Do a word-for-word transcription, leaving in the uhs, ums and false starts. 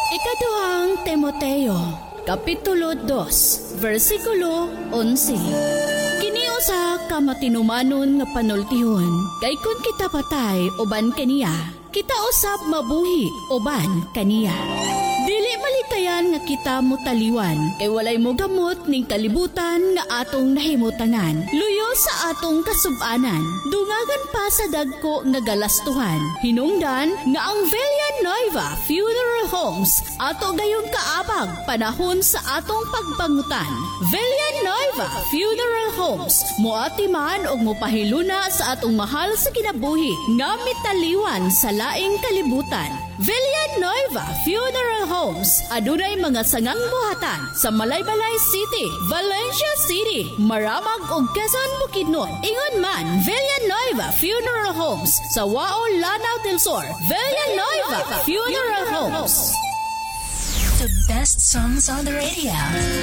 Ikaduhang Timoteo, Kapitulo dos, versikulo onse. Kini usa ka matinumanon nga panultihon, kay kun kita patay uban kaniya, kita usab mabuhi uban kaniya. Dili malikayan nga kita motaliwan, kay walay mo gamot ning kalibutan nga atong nahimutangan. Luyo sa atong kasub-anan, dungagan pa sa dagko nga galastuhan. Hinungdan nga ang Villanueva Funeral Homes ato gayong kaabag panahon sa atong pagbangutan. Villanueva Funeral Homes moati man og mopahiluna sa atong mahal sa kinabuhi nga mitaliwan sa laing kalibutan. Villanueva Funeral Homes adunay mga sangang buhatan sa Malaybalay City, Valencia City, Maramag ug Quezon, Bukidnon. Ingon man Villanueva Funeral Homes sa Wao, Lanao del Sur. Villanueva Funeral Homes. The best songs on the radio.